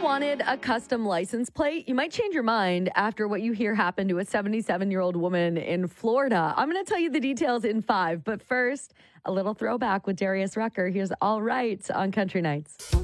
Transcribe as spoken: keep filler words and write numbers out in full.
wanted a custom license plate? You might change your mind after what you hear happened to a seventy-seven-year-old woman in Florida. I'm going to tell you the details in five, but first, a little throwback with Darius Rucker. Here's All Right on Country Nights.